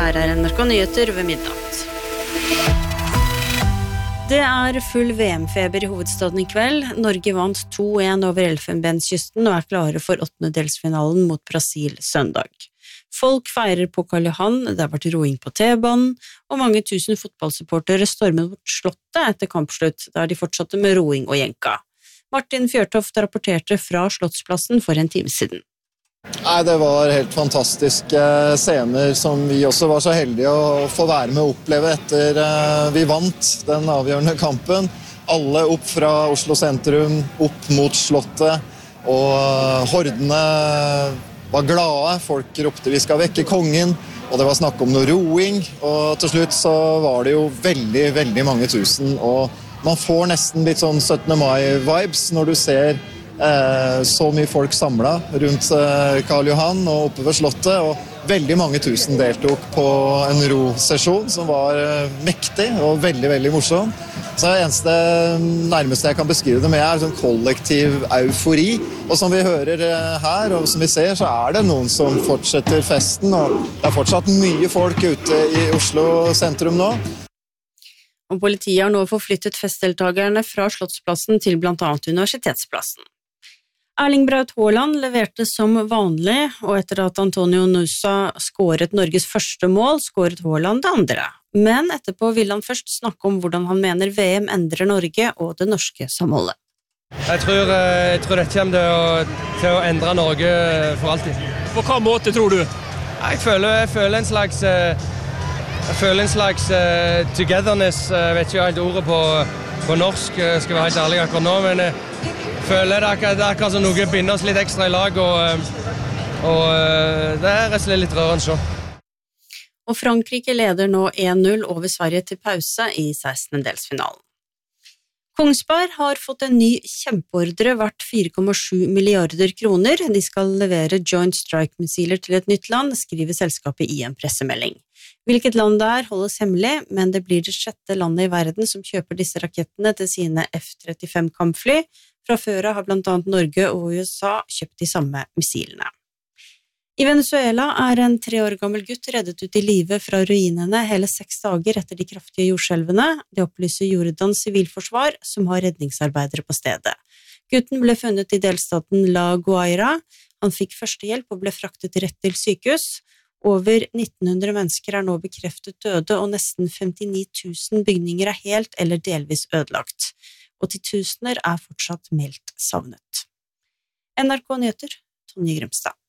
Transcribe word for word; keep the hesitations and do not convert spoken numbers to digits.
her er N R K Nyheter ved midnatt. Det er full V M-feber i hovedstaden i kveld. Norge vant to en over Elfenbenskysten og er klare for åttendedelsfinalen mot Brasil søndag. Folk feirer på Karl Johan, det har vært roing på T-banen, og mange tusen fotballsupportere stormet mot Slottet etter kampslutt, der de fortsatte med roing og jenka. Martin Fjørtoft rapporterte fra Slottsplassen for en time siden. Nei, det var helt fantastiske scener som vi også var så heldige å få være med å oppleve etter vi vant den avgjørende kampen. Alle opp fra Oslo sentrum, opp mot Slottet, og hordene var glade. Folk ropte vi skal vekke kongen, og det var snakk om noe roing, og til slutt så var det jo veldig, veldig mange tusen, og man får nesten litt sånn syttende mai-vibes når du ser Eh, så mye folk samlet rundt eh, Karl Johan og oppe ved Slottet, og veldig mange tusen deltok på en ro-sesjon som var eh, mektig og veldig, veldig morsom. Så det eneste nærmeste jeg kan beskrive det med er sånn kollektiv eufori, og som vi hører eh, her, og som vi ser, så er det noen som fortsetter festen, og det er fortsatt mye folk ute i Oslo sentrum nå. Og politiet har nå forflyttet festdeltagerne fra Slottsplassen til blant annet Universitetsplassen. Erling Braut Haaland leverte som vanlig, og etter at Antonio Nusa skåret Norges første mål, skåret Haaland det andre. Men etterpå vil han først snakke om hvordan han mener V M endrer Norge og det norske samholdet. Jeg tror, jeg tror dette kommer til å, til å endre Norge for alltid. På hva måte tror du? Jeg føler, jeg føler en slags, jeg føler en slags uh, togetherness, jeg vet ikke helt ordet på, på norsk, skal være helt ærlig akkurat nå, men jeg føler det er akkurat som noe binder oss litt ekstra i lag, og, og det er rett og slett litt rørende så. Og Frankrike leder nå en null over Sverige til pause i sekstendedelsfinalen. Kongsberg har fått en ny kjempeordre verdt fire komma sju milliarder kroner. De skal levere Joint Strike-missiler til et nytt land, skriver selskapet i en pressemelding. Hvilket land det er holdes hemmelig, men det blir det sjette landet i verden som kjøper disse rakettene til sine F trettifem kampfly. Fra før har blant annet Norge og U S A kjøpt de samme missilene. I Venezuela er en tre år gammel gutt reddet ut i live fra ruinene hele seks dager etter de kraftige jordskjelvene. Det opplyser Jordans sivilforsvar, som har redningsarbeidere på stedet. Gutten ble funnet i delstaten La Guaira. Han fikk førstehjelp og ble fraktet rett til sykehus. Over nitten hundre mennesker er nå bekreftet døde, og nesten femtini tusen bygninger er helt eller delvis ødelagt. Og til tusener er fortsatt meldt savnet. N R K Nyheter, Tonje Grimstad.